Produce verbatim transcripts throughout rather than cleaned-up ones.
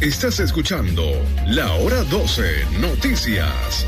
Estás escuchando La Hora doce Noticias.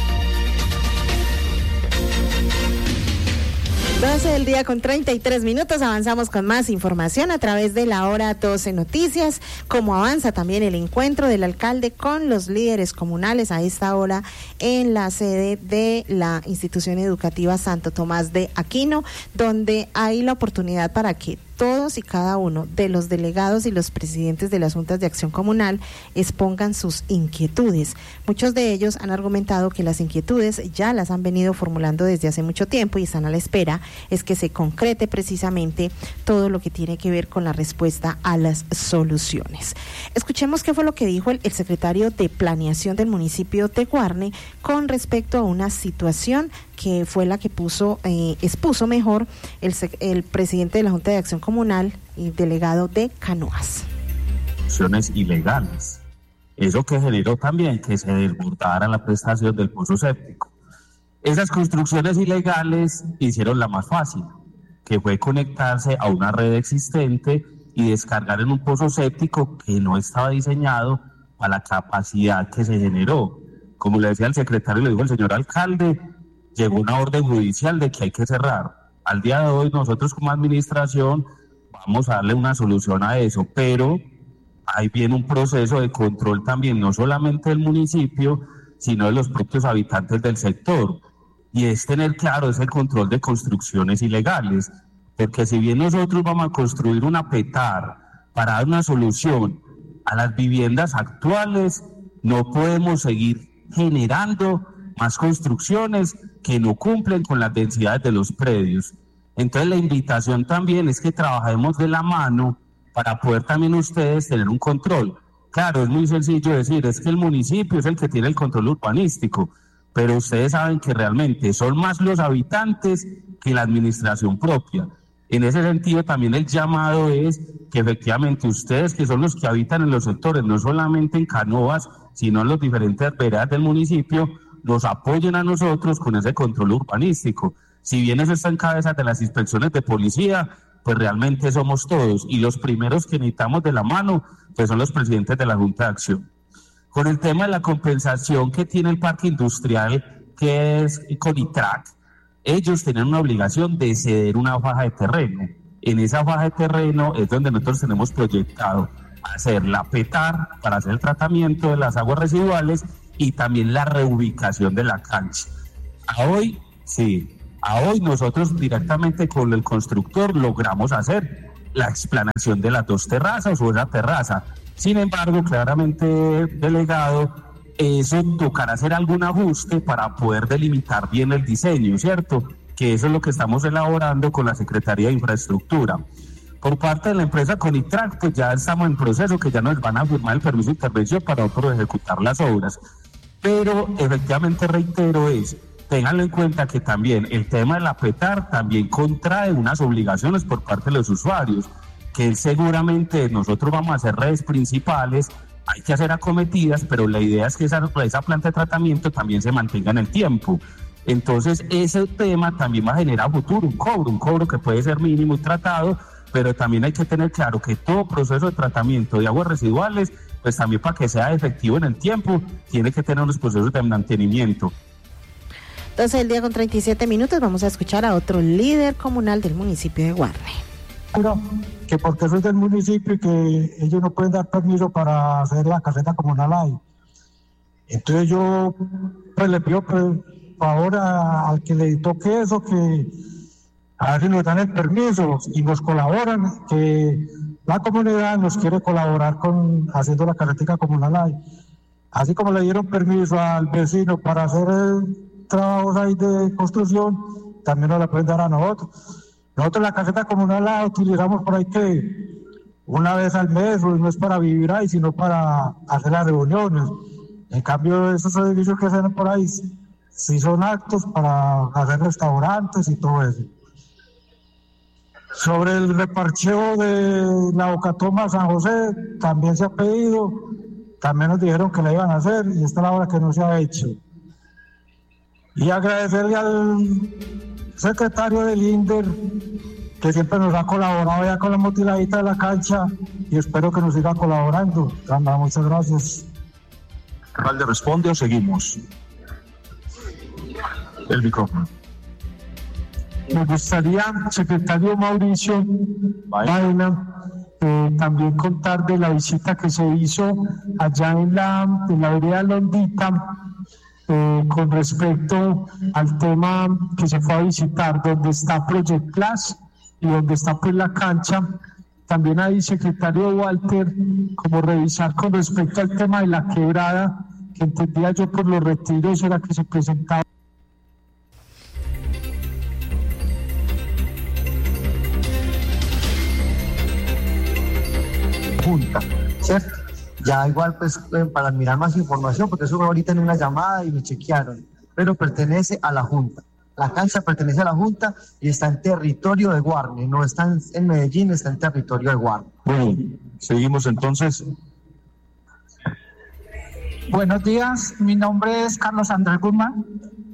doce del día con treinta y tres minutos, avanzamos con más información a través de La Hora doce Noticias, como avanza también el encuentro del alcalde con los líderes comunales a esta hora en la sede de la institución educativa Santo Tomás de Aquino, donde hay la oportunidad para que todos y cada uno de los delegados y los presidentes de las juntas de acción comunal expongan sus inquietudes. Muchos de ellos han argumentado que las inquietudes ya las han venido formulando desde hace mucho tiempo y están a la espera es que se concrete precisamente todo lo que tiene que ver con la respuesta a las soluciones. Escuchemos qué fue lo que dijo el, el secretario de Planeación del municipio de Guarne con respecto a una situación que fue la que puso, eh, expuso mejor el, el presidente de la Junta de Acción Comunal y delegado de Canoas. Acciones ilegales. Eso que generó también que se desbordara la prestación del pozo séptico. Esas construcciones ilegales hicieron la más fácil, que fue conectarse a una red existente y descargar en un pozo séptico que no estaba diseñado para la capacidad que se generó. Como le decía el secretario, le dijo el señor alcalde, llegó una orden judicial de que hay que cerrar. Al día de hoy nosotros como administración vamos a darle una solución a eso, pero ahí viene un proceso de control también, no solamente del municipio, sino de los propios habitantes del sector. Y es tener claro ese control de construcciones ilegales, porque si bien nosotros vamos a construir una petar para dar una solución a las viviendas actuales, no podemos seguir generando más construcciones que no cumplen con las densidades de los predios. Entonces la invitación también es que trabajemos de la mano para poder también ustedes tener un control. Claro, es muy sencillo decir, es que el municipio es el que tiene el control urbanístico, pero ustedes saben que realmente son más los habitantes que la administración propia. En ese sentido también el llamado es que efectivamente ustedes, que son los que habitan en los sectores, no solamente en Canoas, sino en las diferentes veredas del municipio, nos apoyen a nosotros con ese control urbanístico. Si bien eso está en cabeza de las inspecciones de policía, pues realmente somos todos, y los primeros que necesitamos de la mano, pues son los presidentes de la Junta de Acción. Con el tema de la compensación que tiene el parque industrial, que es Conitrac, ellos tienen una obligación de ceder una faja de terreno. En esa faja de terreno es donde nosotros tenemos proyectado hacer la petar para hacer el tratamiento de las aguas residuales y también la reubicación de la cancha. A hoy, sí, a hoy nosotros directamente con el constructor logramos hacer la explanación de las dos terrazas o esa terraza. Sin embargo, claramente, delegado, eso tocará hacer algún ajuste para poder delimitar bien el diseño, ¿cierto? Que eso es lo que estamos elaborando con la Secretaría de Infraestructura. Por parte de la empresa Conitrac, pues ya estamos en proceso, que ya nos van a firmar el permiso de intervención para nosotros ejecutar las obras. Pero efectivamente reitero es, ténganlo en cuenta que también el tema de la petar también contrae unas obligaciones por parte de los usuarios, que seguramente nosotros vamos a hacer redes principales, hay que hacer acometidas, pero la idea es que esa, esa planta de tratamiento también se mantenga en el tiempo. Entonces ese tema también va a generar a futuro un cobro, un cobro que puede ser mínimo y tratado, pero también hay que tener claro que todo proceso de tratamiento de aguas residuales, pues también para que sea efectivo en el tiempo, tiene que tener unos procesos de mantenimiento. Entonces el día con treinta y siete minutos vamos a escuchar a otro líder comunal del municipio de Guarne. Pero que porque soy del municipio y que ellos no pueden dar permiso para hacer la caseta comunal ahí. Entonces yo pues le pido por favor a, al que le toque eso, que a ver si nos dan el permiso y nos colaboran, que la comunidad nos quiere colaborar con haciendo la carretera comunal ahí. Así como le dieron permiso al vecino para hacer el, trabajos ahí de construcción, también nos la pueden dar a nosotros. Nosotros la caseta comunal la utilizamos por ahí que una vez al mes, no es para vivir ahí, sino para hacer las reuniones. En cambio, esos edificios que se ven por ahí, sí son actos para hacer restaurantes y todo eso. Sobre el reparcheo de la Bocatoma San José, también se ha pedido, también nos dijeron que la iban a hacer y esta es la hora que no se ha hecho. Y agradecerle al secretario del INDER que siempre nos ha colaborado ya con la motiladita de la cancha y espero que nos siga colaborando. Anda, muchas gracias. ¿Alcalde responde o seguimos? El micrófono. Me gustaría, secretario Mauricio Baena, eh, también contar de la visita que se hizo allá en la, en la vereda Londita, eh, con respecto al tema que se fue a visitar, donde está Project Class y donde está pues la cancha. También ahí, secretario Walter, como revisar con respecto al tema de la quebrada, que entendía yo por los retiros era que se presentaba. Junta, ¿cierto? Ya igual pues para mirar más información, porque eso fue ahorita en una llamada y me chequearon, pero pertenece a la Junta. La cancha pertenece a la Junta y está en territorio de Guarne, no está en, en Medellín, está en territorio de Guarne. Bueno, seguimos entonces. Buenos días, mi nombre es Carlos Andrés Guzmán.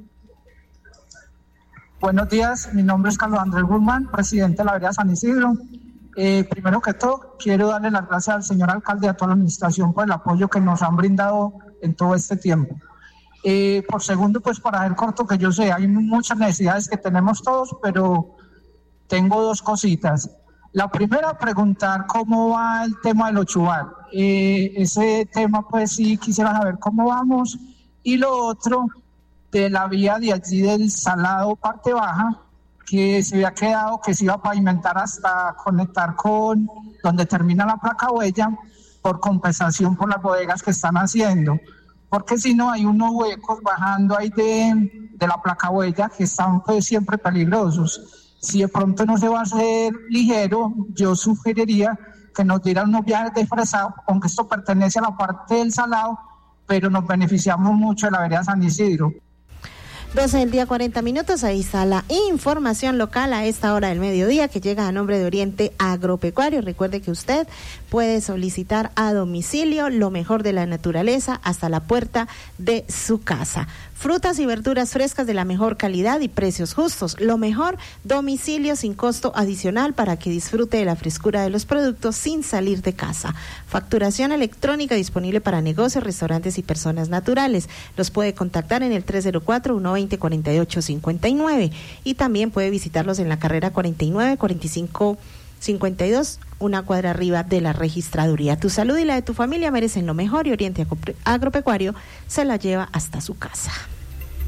Buenos días, mi nombre es Carlos Andrés Guzmán, presidente de la vereda San Isidro. Eh, primero que todo, quiero darle las gracias al señor alcalde y a toda la administración por el apoyo que nos han brindado en todo este tiempo. Eh, por segundo, pues para ser corto, que yo sé, hay muchas necesidades que tenemos todos, pero tengo dos cositas. La primera, preguntar cómo va el tema del Ochuval. Eh, ese tema, pues sí, quisiera saber cómo vamos. Y lo otro, de la vía de allí del Salado, parte baja, que se había quedado, que se iba a pavimentar hasta conectar con donde termina la placa huella, por compensación por las bodegas que están haciendo. Porque si no, hay unos huecos bajando ahí de, de la placa huella que están pues siempre peligrosos. Si de pronto no se va a hacer ligero, yo sugeriría que nos dieran unos viajes de fresado, aunque esto pertenece a la parte del Salado, pero nos beneficiamos mucho de la vereda San Isidro. doce del día, cuarenta minutos, ahí está la información local a esta hora del mediodía que llega a nombre de Oriente Agropecuario. Recuerde que usted puede solicitar a domicilio lo mejor de la naturaleza hasta la puerta de su casa. Frutas y verduras frescas de la mejor calidad y precios justos. Lo mejor, domicilio sin costo adicional para que disfrute de la frescura de los productos sin salir de casa. Facturación electrónica disponible para negocios, restaurantes y personas naturales. Los puede contactar en el tres cero cuatro, uno dos cero, cuatro ocho cinco nueve y también puede visitarlos en la carrera cuarenta y nueve, cuarenta y cinco cincuenta y dos, una cuadra arriba de la registraduría. Tu salud y la de tu familia merecen lo mejor y Oriente Agropecuario se la lleva hasta su casa.